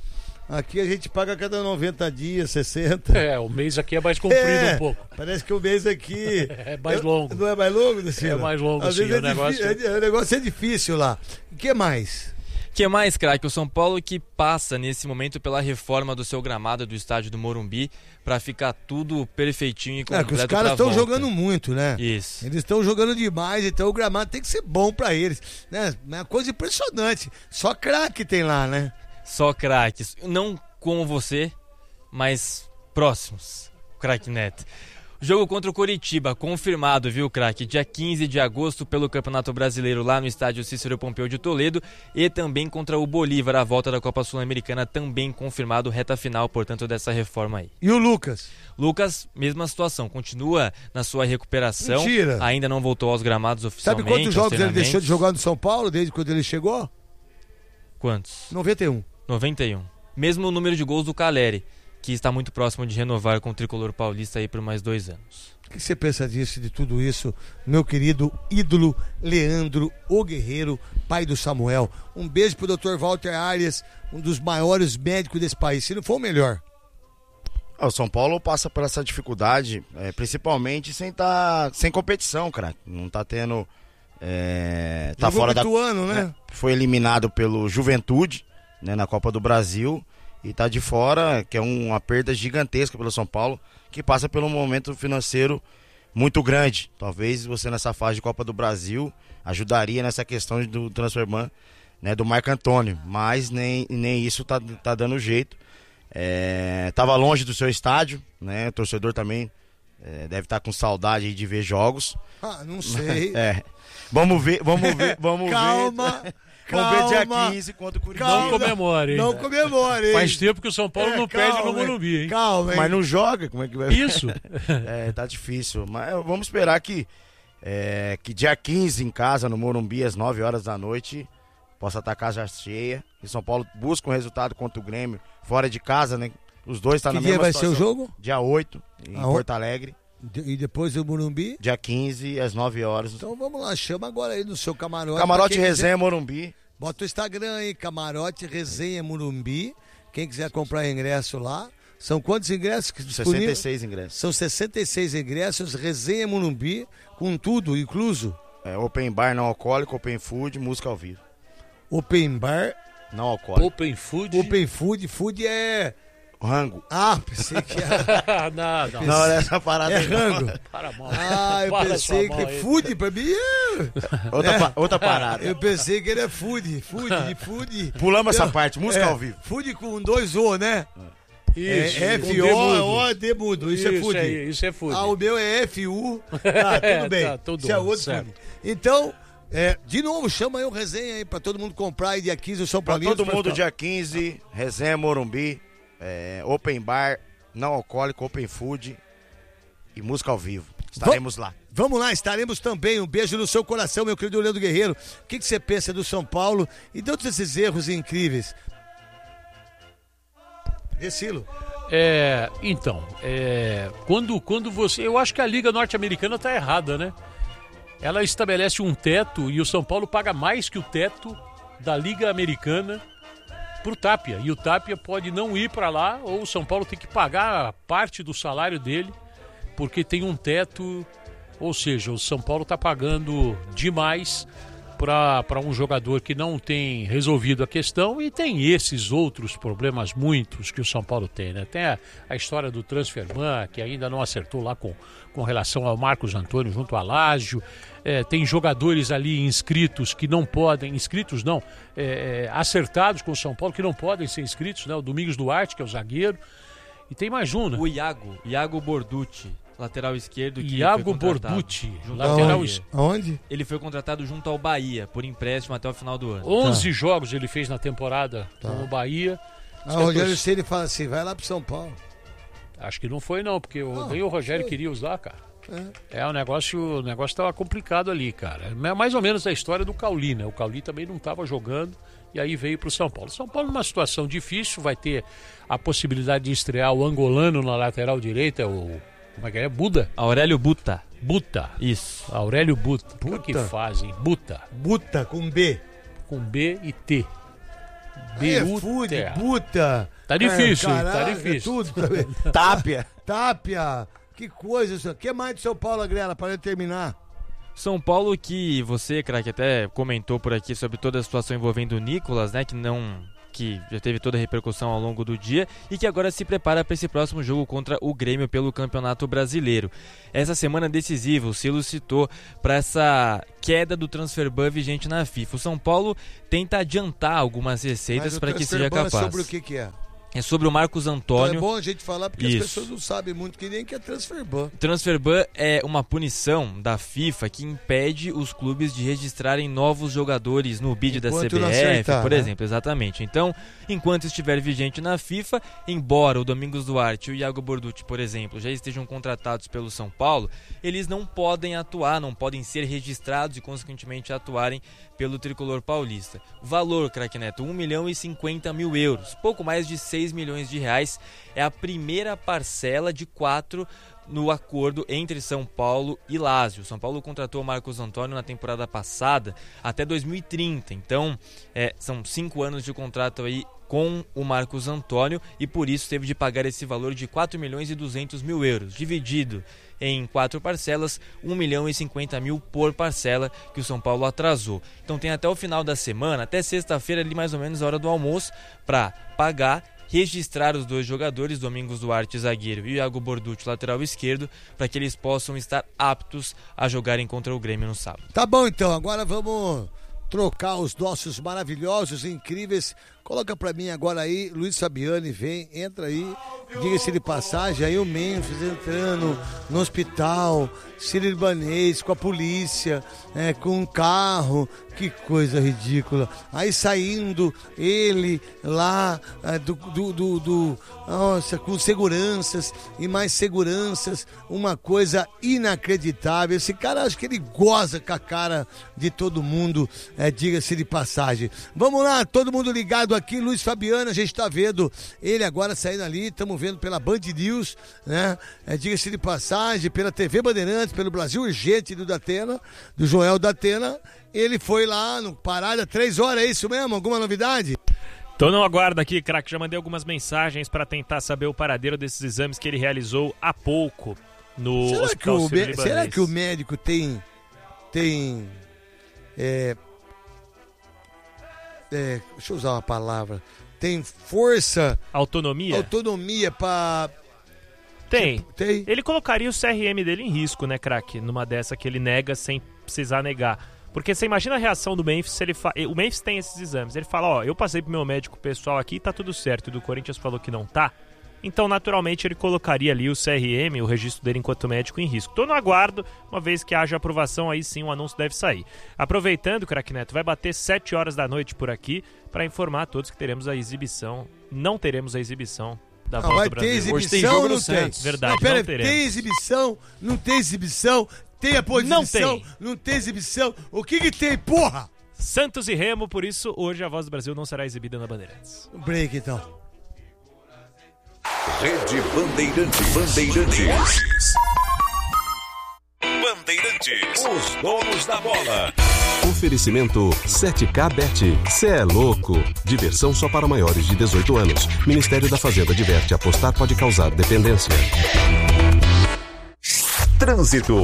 Speaker 1: Aqui a gente paga a cada noventa dias, sessenta.
Speaker 4: É, o mês aqui é mais comprido
Speaker 1: É,
Speaker 4: um pouco.
Speaker 1: Parece que o mês aqui.
Speaker 4: É mais longo.
Speaker 1: Não é mais longo, Luciano?
Speaker 4: É mais longo,
Speaker 1: Às
Speaker 4: sim,
Speaker 1: vezes
Speaker 4: o
Speaker 1: é
Speaker 4: negócio-
Speaker 1: difí- é- o negócio é difícil lá. O que mais?
Speaker 6: que mais, craque? O São Paulo que passa nesse momento pela reforma do seu gramado do estádio do Morumbi para ficar tudo perfeitinho e
Speaker 1: É,
Speaker 6: completo.
Speaker 1: que os caras estão
Speaker 6: volta.
Speaker 1: jogando muito, né?
Speaker 6: Isso.
Speaker 1: Eles estão jogando demais, então o gramado tem que ser bom pra eles, né? É uma coisa impressionante. Só craque tem lá, né?
Speaker 6: Só craques. Não como você, mas próximos. Craque Neto. Jogo contra o Coritiba, confirmado, viu, craque? Dia quinze de agosto pelo Campeonato Brasileiro lá no estádio Cícero Pompeu de Toledo e também contra o Bolívar, a volta da Copa Sul-Americana, também confirmado, reta final, portanto, dessa reforma aí.
Speaker 1: E o Lucas?
Speaker 6: Lucas, mesma situação, continua na sua recuperação.
Speaker 1: Mentira.
Speaker 6: Ainda não voltou aos gramados oficialmente.
Speaker 1: Sabe quantos
Speaker 6: aos
Speaker 1: jogos ele deixou de
Speaker 6: treinamentos.
Speaker 1: jogar no São Paulo desde quando ele chegou?
Speaker 6: Quantos?
Speaker 1: noventa e um.
Speaker 6: noventa e um. Mesmo o número de gols do Caleri, que está muito próximo de renovar com o tricolor paulista aí por mais dois anos.
Speaker 1: O que você pensa disso, de tudo isso, meu querido ídolo Leandro, o Guerreiro, pai do Samuel? Um beijo pro doutor Walter Arias, um dos maiores médicos desse país, se não for o melhor.
Speaker 2: O São Paulo passa por essa dificuldade, é, principalmente sem, tá, sem competição, cara. Não tá tendo... É, tá
Speaker 1: Jogou
Speaker 2: fora da...
Speaker 1: muito ano, né?
Speaker 2: É, foi eliminado pelo Juventude, né, na Copa do Brasil. E tá de fora, que é uma perda gigantesca pelo São Paulo, que passa por um momento financeiro muito grande. Talvez você nessa fase de Copa do Brasil ajudaria nessa questão do transferban, né, do Marco Antônio, mas nem, nem isso tá, tá dando jeito. É, tava longe do seu estádio, né, o torcedor também é, deve estar com saudade aí de ver jogos.
Speaker 1: Ah, não sei.
Speaker 2: É. Vamos ver, vamos ver, vamos
Speaker 1: Calma.
Speaker 2: ver.
Speaker 1: Calma,
Speaker 2: Vamos ver dia quinze contra o Curitiba.
Speaker 1: calma.
Speaker 4: Não comemore, hein?
Speaker 1: Não comemore, hein?
Speaker 4: Faz tempo que o São Paulo
Speaker 1: É,
Speaker 4: não
Speaker 1: calma,
Speaker 4: perde no
Speaker 1: hein?
Speaker 4: Morumbi, hein?
Speaker 1: Calma, hein?
Speaker 2: Mas não joga, como é que vai
Speaker 4: Isso.
Speaker 2: É, tá difícil. Mas vamos esperar que, é, que dia quinze em casa, no Morumbi, às nove horas da noite, possa estar a casa cheia. E São Paulo busca um resultado contra o Grêmio, fora de casa, né? Os dois estão
Speaker 1: Que
Speaker 2: na
Speaker 1: dia
Speaker 2: mesma
Speaker 1: vai
Speaker 2: situação.
Speaker 1: ser o jogo?
Speaker 2: Dia oito, em
Speaker 1: Aonde?
Speaker 2: Porto Alegre.
Speaker 1: E depois do Morumbi?
Speaker 2: Dia quinze, às nove horas.
Speaker 1: Então vamos lá, chama agora aí no seu camarote.
Speaker 2: Camarote
Speaker 1: Pra quem
Speaker 2: Resenha Morumbi.
Speaker 1: quiser, bota o Instagram aí, Camarote Resenha Morumbi. Quem quiser comprar ingresso lá. São quantos ingressos? que
Speaker 2: sessenta
Speaker 1: disponíveis?
Speaker 2: e seis ingressos.
Speaker 1: São sessenta e seis ingressos, Resenha Morumbi, com tudo incluso.
Speaker 2: É, open bar não alcoólico, open food, música ao vivo.
Speaker 1: Open bar,
Speaker 2: Não alcoólico.
Speaker 4: Open Food.
Speaker 1: open food, food é...
Speaker 2: Rango.
Speaker 1: Ah, pensei que era...
Speaker 4: não, não.
Speaker 2: Não, essa parada
Speaker 1: É
Speaker 2: aí não.
Speaker 1: rango.
Speaker 4: Para mal.
Speaker 1: Ah, eu
Speaker 4: Para
Speaker 1: pensei
Speaker 4: sua
Speaker 1: que
Speaker 4: mão aí.
Speaker 1: food pra mim é...
Speaker 2: Outra, pa- outra parada.
Speaker 1: Eu pensei que era food, food, de food.
Speaker 2: Pulamos essa
Speaker 1: Eu-
Speaker 2: parte, música
Speaker 1: é,
Speaker 2: ao vivo.
Speaker 1: Food com dois O, né?
Speaker 4: Isso.
Speaker 1: É
Speaker 4: com
Speaker 1: F
Speaker 4: D
Speaker 1: O
Speaker 4: mudo.
Speaker 1: O D mudo, isso, é food.
Speaker 4: aí, isso é food.
Speaker 1: Ah, o meu é F U. Tá, tudo bem.
Speaker 4: Tá, tudo
Speaker 1: isso é outro
Speaker 4: certo.
Speaker 1: food. Então, é, de novo, chama aí o resenha aí pra todo mundo comprar aí dia quinze o São
Speaker 2: Pra
Speaker 1: Paulo.
Speaker 2: todo mundo, dia quinze, Resenha Morumbi, é, open bar, não alcoólico, open food e música ao vivo. Estaremos lá.
Speaker 1: Vamos lá, estaremos também. Um beijo no seu coração, meu querido Leandro Guerreiro. O que, que você pensa do São Paulo e de todos esses erros incríveis? Decilo.
Speaker 4: É, então, é, quando, quando você... Eu acho que a Liga Norte-Americana tá errada, né? Ela estabelece um teto e o São Paulo paga mais que o teto da Liga Americana pro Tapia. E o Tapia pode não ir para lá ou o São Paulo tem que pagar parte do salário dele porque tem um teto... Ou seja, o São Paulo está pagando demais para um jogador que não tem resolvido a questão e tem esses outros problemas muitos que o São Paulo tem, né? Tem a, a história do transferban, que ainda não acertou lá com, com relação ao Marcos Antônio junto a Lázio. É, tem jogadores ali inscritos que não podem, inscritos não, é, é, acertados com o São Paulo que não podem ser inscritos, né? O Domingos Duarte, que é o zagueiro. E tem mais um, né?
Speaker 6: O Iago, Iago Borducci, lateral esquerdo, que
Speaker 4: Iago
Speaker 6: foi contratado
Speaker 4: Borducci,
Speaker 6: junto ao
Speaker 4: lateral
Speaker 6: Bahia.
Speaker 4: esquerdo.
Speaker 1: Aonde?
Speaker 6: Ele foi contratado junto ao Bahia, por empréstimo até o final do ano.
Speaker 4: onze jogos ele fez na temporada com o Bahia.
Speaker 1: Ah, o Rogério Ceni fala assim, vai lá pro São Paulo.
Speaker 4: Acho que não foi não, porque o,
Speaker 1: Ah,
Speaker 4: nem o Rogério
Speaker 1: foi.
Speaker 4: queria usar, cara. É, é o negócio, o negócio tava complicado ali, cara. É mais ou menos a história do Cauli, né? O Cauli também não estava jogando e aí veio pro São Paulo. São Paulo numa situação difícil, vai ter a possibilidade de estrear o angolano na lateral direita, o como é que é? Buda?
Speaker 6: Aurélio Buta.
Speaker 4: Buta.
Speaker 6: Isso.
Speaker 4: Aurélio Buta. O que
Speaker 1: Buta.
Speaker 4: fazem? Buta.
Speaker 1: Buta com B.
Speaker 4: Com B e T.
Speaker 1: É
Speaker 4: B U T
Speaker 1: food,
Speaker 4: A.
Speaker 1: buta.
Speaker 4: Tá difícil,
Speaker 1: É,
Speaker 4: tá
Speaker 1: caralho,
Speaker 4: difícil.
Speaker 1: é tudo também.
Speaker 2: Tápia.
Speaker 1: Tápia. Que coisa isso. O que mais do São Paulo, Agrela, para eu terminar?
Speaker 6: São Paulo que você, craque, até comentou por aqui sobre toda a situação envolvendo o Nicolas, né, que não... que já teve toda a repercussão ao longo do dia e que agora se prepara para esse próximo jogo contra o Grêmio pelo Campeonato Brasileiro. Essa semana decisiva, o Silas citou para essa queda do transferban vigente na FIFA. O São Paulo tenta adiantar algumas receitas para que seja capaz.
Speaker 1: Sobre o que, que é?
Speaker 6: É sobre o Marcos Antônio.
Speaker 1: Então é bom a gente falar porque
Speaker 6: Isso.
Speaker 1: as pessoas não sabem muito que nem que é transferban.
Speaker 6: Transferban é uma punição da FIFA que impede os clubes de registrarem novos jogadores no bid da C B F, acertar, por né? exemplo. Exatamente. Então, enquanto estiver vigente na FIFA, embora o Domingos Duarte e o Iago Borducci, por exemplo, já estejam contratados pelo São Paulo, eles não podem atuar, não podem ser registrados e, consequentemente, atuarem pelo tricolor paulista. O valor, craque Neto, um milhão e cinquenta mil euros, pouco mais de seis milhões de reais, é a primeira parcela de quatro no acordo entre São Paulo e Lazio. São Paulo contratou o Marcos Antônio na temporada passada até dois mil e trinta, então é, são cinco anos de contrato aí com o Marcos Antônio e por isso teve de pagar esse valor de quatro milhões e duzentos mil euros, dividido em quatro parcelas, um milhão e cinquenta mil por parcela que o São Paulo atrasou. Então tem até o final da semana, até sexta-feira ali mais ou menos a hora do almoço, para pagar, registrar os dois jogadores, Domingos Duarte, zagueiro, e Iago Borducci, lateral esquerdo, para que eles possam estar aptos a jogarem contra o Grêmio no sábado.
Speaker 1: Tá bom então, agora vamos trocar os nossos maravilhosos, incríveis. Coloca pra mim agora aí, Luiz Fabiani, vem, entra aí, diga-se de passagem, aí o Memphis entrando no hospital, sírio-libanês, com a polícia, é, com um carro, que coisa ridícula. Aí saindo ele lá é, do, do, do, do, nossa, com seguranças e mais seguranças, uma coisa inacreditável. Esse cara, acho que ele goza com a cara de todo mundo, é, diga-se de passagem. Vamos lá, todo mundo ligado aqui, Luiz Fabiano, a gente está vendo ele agora saindo ali, estamos vendo pela Band News, né? É, diga-se de passagem, pela T V Bandeirantes, pelo Brasil Urgente do Datena, do Joel Datena. Ele foi lá no Parada, três horas, é isso mesmo? Alguma novidade?
Speaker 7: Tô no aguardo aqui, craque, já mandei algumas mensagens para tentar saber o paradeiro desses exames que ele realizou há pouco no
Speaker 1: será
Speaker 7: Hospital
Speaker 1: que o
Speaker 7: Sírio-Libanês.
Speaker 1: Será que o médico tem, tem é, é, deixa eu usar uma palavra, tem força,
Speaker 7: autonomia,
Speaker 1: autonomia para...
Speaker 7: Tem.
Speaker 1: Tipo, tem.
Speaker 7: Ele colocaria o C R M dele em risco, né, craque? Numa dessa que ele nega sem precisar negar. Porque você imagina a reação do Memphis se ele fa... O Memphis tem esses exames. Ele fala, ó, eu passei pro meu médico pessoal aqui e tá tudo certo. E do Corinthians falou que não tá. Então, naturalmente, ele colocaria ali o C R M, o registro dele enquanto médico, em risco. Tô no aguardo, uma vez que haja aprovação, aí sim o anúncio deve sair. Aproveitando, craque Neto, vai bater sete horas da noite por aqui para informar a todos que teremos a exibição. Não teremos a exibição da
Speaker 1: não,
Speaker 7: Volta
Speaker 1: vai
Speaker 7: do Brasil.
Speaker 1: ter exibição,
Speaker 5: Hoje tem jogo
Speaker 1: não
Speaker 5: no
Speaker 1: tem.
Speaker 5: Santos.
Speaker 7: Verdade,
Speaker 1: não, pera,
Speaker 7: não teremos.
Speaker 1: Tem exibição, não tem exibição, tem a posição,
Speaker 7: Não tem.
Speaker 1: não tem exibição. O que que tem, porra?
Speaker 7: Santos e Remo, por isso hoje a Voz do Brasil não será exibida na Bandeirantes.
Speaker 1: Um break então.
Speaker 8: Rede Bandeirantes. Bandeirantes. Bandeirantes. Os donos da bola.
Speaker 9: Oferecimento sete K Bet. Cê é louco. Diversão só para maiores de dezoito anos. Ministério da Fazenda adverte: apostar pode causar dependência.
Speaker 8: Trânsito.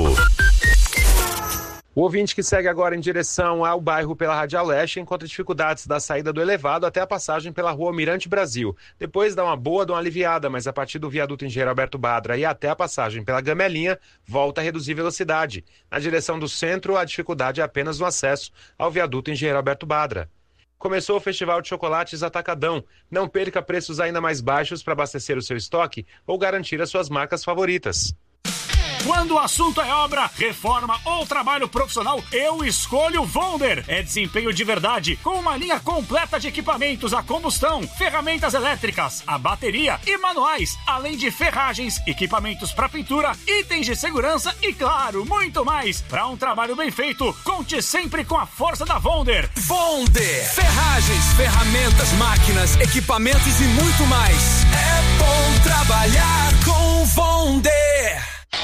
Speaker 10: O ouvinte que segue agora em direção ao bairro pela Radial Leste encontra dificuldades da saída do elevado até a passagem pela rua Almirante Brasil. Depois dá uma boa, dá uma aliviada, mas a partir do viaduto Engenheiro Alberto Badra e até a passagem pela Gamelinha, volta a reduzir velocidade. Na direção do centro, a dificuldade é apenas no acesso ao viaduto Engenheiro Alberto Badra. Começou o Festival de Chocolates Atacadão. Não perca preços ainda mais baixos para abastecer o seu estoque ou garantir as suas marcas favoritas.
Speaker 11: Quando o assunto é obra, reforma ou trabalho profissional, eu escolho Vonder. É desempenho de verdade, com uma linha completa de equipamentos a combustão, ferramentas elétricas, a bateria e manuais, além de ferragens, equipamentos para pintura, itens de segurança e, claro, muito mais. Para um trabalho bem feito, conte sempre com a força da Vonder.
Speaker 12: Vonder. Ferragens, ferramentas, máquinas, equipamentos e muito mais. É bom trabalhar com Vonder.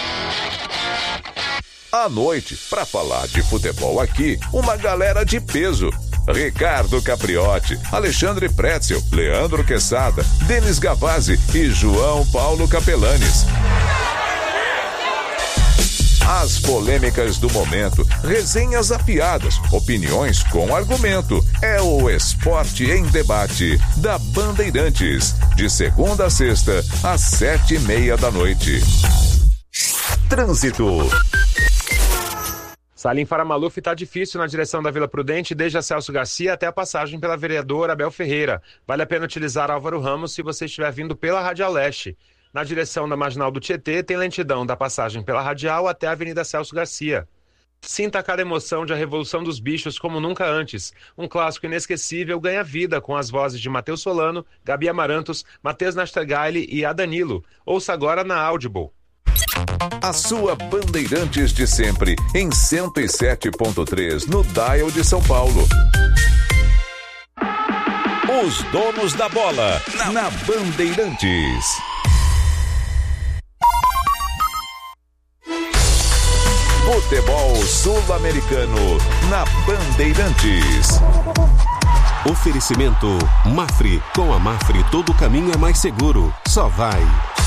Speaker 8: À noite, para falar de futebol aqui, uma galera de peso. Ricardo Capriotti, Alexandre Pretzel, Leandro Quesada, Denis Gavazzi e João Paulo Capelanes. As polêmicas do momento, resenhas afiadas, opiniões com argumento. É o Esporte em Debate, da Bandeirantes. De segunda a sexta, às sete e meia da noite. Trânsito.
Speaker 10: Salim Faramaluf está difícil na direção da Vila Prudente, desde a Celso Garcia até a passagem pela vereadora Abel Ferreira. Vale a pena utilizar Álvaro Ramos se você estiver vindo pela Radial Leste. Na direção da Marginal do Tietê, tem lentidão da passagem pela Radial até a Avenida Celso Garcia. Sinta cada emoção de A Revolução dos Bichos como nunca antes. Um clássico inesquecível ganha vida com as vozes de Matheus Solano, Gabi Amarantos, Matheus Nastergaile e Adanilo. Ouça agora na Audible.
Speaker 8: A sua Bandeirantes de sempre, em cento e sete ponto três, no Dial de São Paulo. Os donos da bola, na, na Bandeirantes. Futebol sul-americano, na Bandeirantes.
Speaker 9: Oferecimento Mafre. Com a Mafre, todo caminho é mais seguro. Só vai.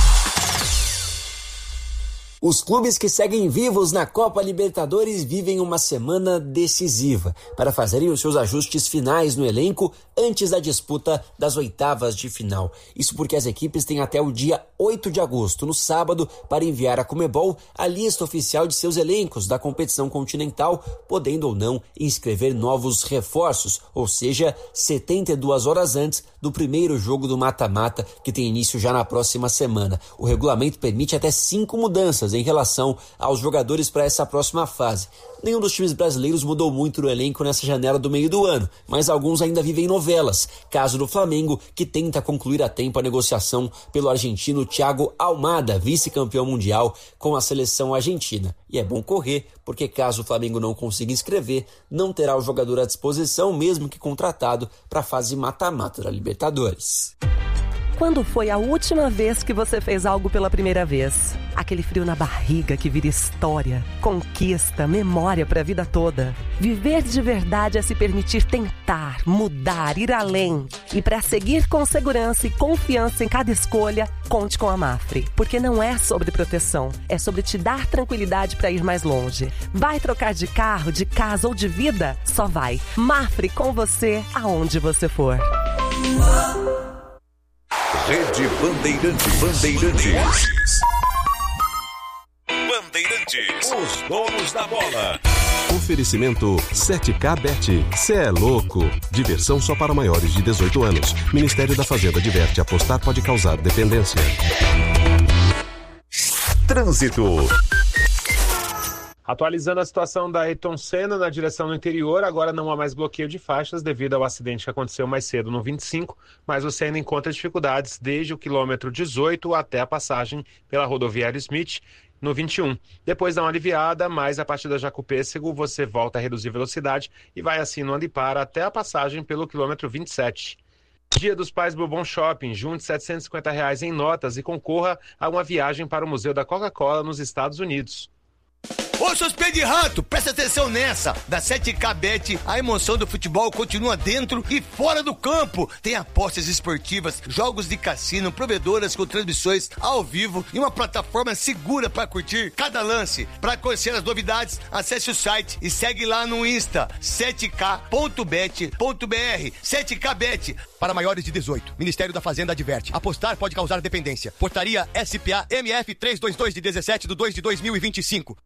Speaker 13: Os clubes que seguem vivos na Copa Libertadores vivem uma semana decisiva para fazerem os seus ajustes finais no elenco antes da disputa das oitavas de final. Isso porque as equipes têm até o dia oito de agosto, no sábado, para enviar à Conmebol a lista oficial de seus elencos da competição continental, podendo ou não inscrever novos reforços, ou seja, setenta e duas horas antes do primeiro jogo do mata-mata, que tem início já na próxima semana. O regulamento permite até cinco mudanças em relação aos jogadores para essa próxima fase. Nenhum dos times brasileiros mudou muito no elenco nessa janela do meio do ano, mas alguns ainda vivem novelas. Caso do Flamengo, que tenta concluir a tempo a negociação pelo argentino Thiago Almada, vice-campeão mundial com a seleção argentina. E é bom correr, porque caso o Flamengo não consiga inscrever, não terá o jogador à disposição, mesmo que contratado, para a fase mata-mata da Libertadores.
Speaker 14: Quando foi a última vez que você fez algo pela primeira vez? Aquele frio na barriga que vira história, conquista, memória para a vida toda. Viver de verdade é se permitir tentar, mudar, ir além. E para seguir com segurança e confiança em cada escolha, conte com a Mafre. Porque não é sobre proteção, é sobre te dar tranquilidade para ir mais longe. Vai trocar de carro, de casa ou de vida? Só vai. Mafre com você, aonde você for.
Speaker 8: Rede Bandeirantes. Bandeirantes. Bandeirantes. Os donos da bola.
Speaker 9: Oferecimento sete K Bet. Cê é louco. Diversão só para maiores de dezoito anos. Ministério da Fazenda adverte: apostar pode causar dependência.
Speaker 8: Trânsito.
Speaker 10: Atualizando a situação da Ayrton Senna na direção do interior, agora não há mais bloqueio de faixas devido ao acidente que aconteceu mais cedo no vinte e cinco, mas você ainda encontra dificuldades desde o quilômetro dezoito até a passagem pela rodoviária Smith no vinte e um. Depois dá uma aliviada, mas a partir da Jacopêssego você volta a reduzir velocidade e vai assim no Andipara até a passagem pelo quilômetro vinte e sete. Dia dos Pais Bourbon Shopping, junte setecentos e cinquenta reais em notas e concorra a uma viagem para o Museu da Coca-Cola nos Estados Unidos.
Speaker 1: Ô, seus pés de rato, presta atenção nessa. Da sete K Bet, a emoção do futebol continua dentro e fora do campo. Tem apostas esportivas, jogos de cassino, provedoras com transmissões ao vivo e uma plataforma segura para curtir cada lance. Para conhecer as novidades, acesse o site e segue lá no Insta, sete K ponto bet ponto b r. sete K Bet, para maiores de dezoito. Ministério da Fazenda adverte: apostar pode causar dependência. Portaria S P A M F trezentos e vinte e dois de dezessete de dois de dois mil e vinte e cinco.